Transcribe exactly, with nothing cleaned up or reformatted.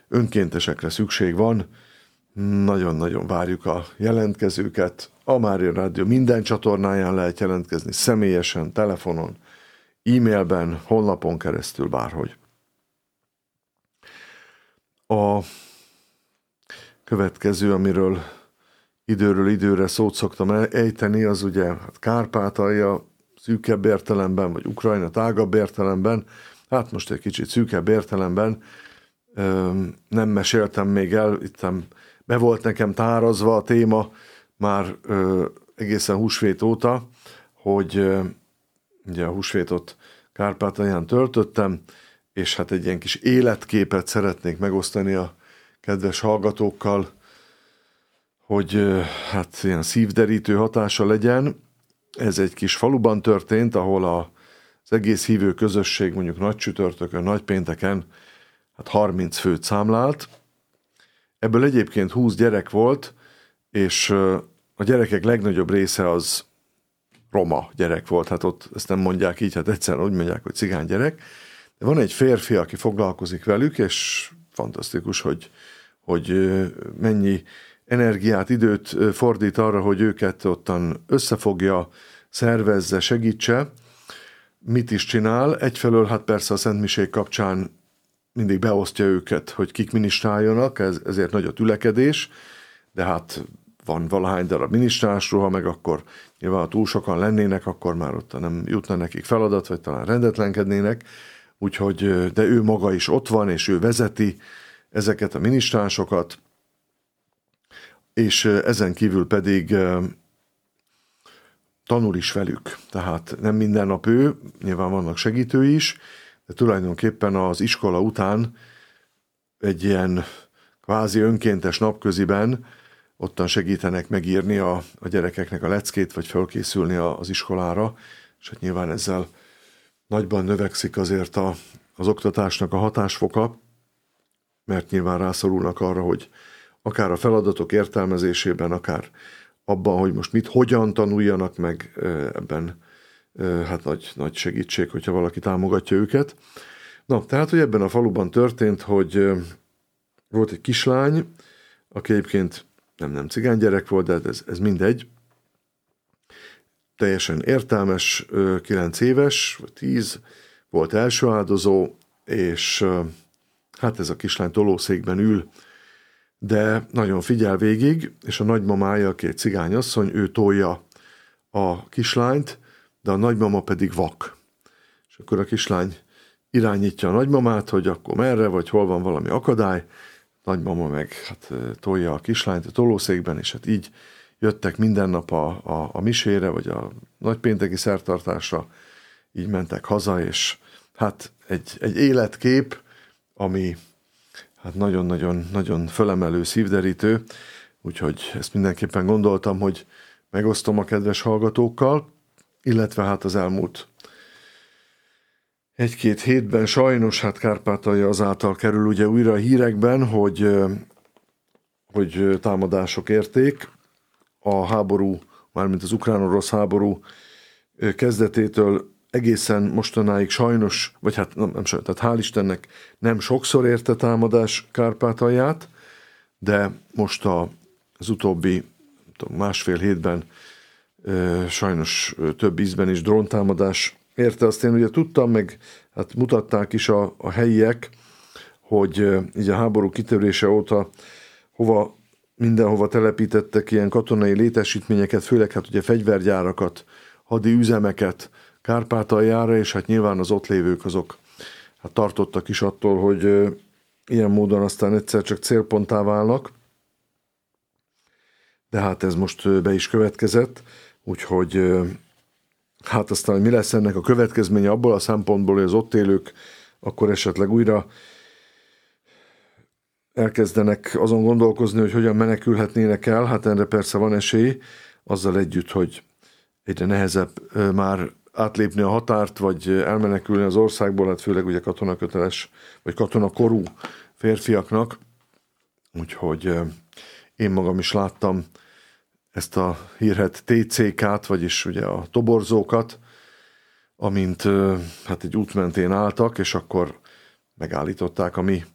önkéntesekre szükség van. Nagyon-nagyon várjuk a jelentkezőket. A Mária Rádió minden csatornáján lehet jelentkezni, személyesen, telefonon, e-mailben, honlapon keresztül, bárhogy. A következő, amiről időről időre szót szoktam ejteni, az ugye hát Kárpátalja szűkebb értelemben, vagy Ukrajna tágabb értelemben. Hát most egy kicsit szűkebb értelemben. Nem meséltem még el, itt be volt nekem tárazva a téma már egészen húsvét óta, hogy ugye a húsvétot Kárpátalján töltöttem, és hát egy ilyen kis életképet szeretnék megosztani a kedves hallgatókkal, hogy hát ilyen szívderítő hatása legyen. Ez egy kis faluban történt, ahol az egész hívő közösség mondjuk nagy csütörtökön, nagy pénteken hát harminc főt számlált. Ebből egyébként húsz gyerek volt, és a gyerekek legnagyobb része az roma gyerek volt. Hát ott ezt nem mondják így, hát egyszerűen úgy mondják, hogy cigány gyerek. De van egy férfi, aki foglalkozik velük, és fantasztikus, hogy, hogy mennyi energiát, időt fordít arra, hogy őket ottan összefogja, szervezze, segítse. Mit is csinál? Egyfelől hát persze a szentmisék kapcsán mindig beosztja őket, hogy kik ministráljanak, ez, ezért nagy a tülekedés, de hát van valahány darab ministrásruha, meg akkor nyilván ha túl sokan lennének, akkor már ott nem jutna nekik feladat, vagy talán rendetlenkednének, úgyhogy, de ő maga is ott van, és ő vezeti ezeket a ministránsokat, és ezen kívül pedig tanul is velük. Tehát nem minden nap ő, nyilván vannak segítői is, de tulajdonképpen az iskola után egy ilyen kvázi önkéntes napköziben ottan segítenek megírni a, a gyerekeknek a leckét, vagy felkészülni az iskolára, és hát nyilván ezzel nagyban növekszik azért a, az oktatásnak a hatásfoka, mert nyilván rászorulnak arra, hogy akár a feladatok értelmezésében, akár abban, hogy most mit, hogyan tanuljanak meg, ebben hát nagy, nagy segítség, hogyha valaki támogatja őket. Na, tehát, hogy ebben a faluban történt, hogy volt egy kislány, aki egyébként nem, nem cigány gyerek volt, de ez, ez mindegy, teljesen értelmes, kilenc éves, vagy tíz, volt első áldozó, és hát ez a kislány tolószékben ül, de nagyon figyel végig, és a nagymamája, aki egy cigányasszony, ő tolja a kislányt, de a nagymama pedig vak. És akkor a kislány irányítja a nagymamát, hogy akkor merre, vagy hol van valami akadály, a nagymama meg hát, tolja a kislányt a tolószékben, és hát így jöttek minden nap a, a, a misére, vagy a nagypénteki szertartásra, így mentek haza, és hát egy, egy életkép, ami hát nagyon-nagyon nagyon fölemelő, szívderítő, úgyhogy ezt mindenképpen gondoltam, hogy megosztom a kedves hallgatókkal, illetve hát az elmúlt egy-két hétben sajnos hát Kárpátalja azáltal kerül ugye újra a hírekben, hogy, hogy támadások érték. A háború, mármint az ukrán-orosz háború kezdetétől egészen mostanáig sajnos, vagy hát nem, nem sajnos, tehát hál' Istennek nem sokszor érte támadás Kárpátalját, de most a, az utóbbi tudom, másfél hétben e, sajnos több ízben is dróntámadás érte. Azt én ugye tudtam, meg hát mutatták is a, a helyiek, hogy e, így a háború kitörése óta hova, mindenhova telepítettek ilyen katonai létesítményeket, főleg hát ugye fegyvergyárakat, hadi üzemeket Kárpátaljára, és hát nyilván az ott lévők azok hát tartottak is attól, hogy e, ilyen módon aztán egyszer csak célponttá válnak. De hát ez most be is következett, úgyhogy hát aztán mi lesz ennek a következménye abból a szempontból, hogy az ott élők akkor esetleg újra elkezdenek azon gondolkozni, hogy hogyan menekülhetnének el, hát erre persze van esély, azzal együtt, hogy egyre nehezebb már átlépni a határt, vagy elmenekülni az országból, hát főleg ugye katonaköteles, vagy katonakorú férfiaknak, úgyhogy én magam is láttam ezt a hírhedt té cé ká-t, vagyis ugye a toborzókat, amint hát egy út mentén álltak, és akkor megállították a mi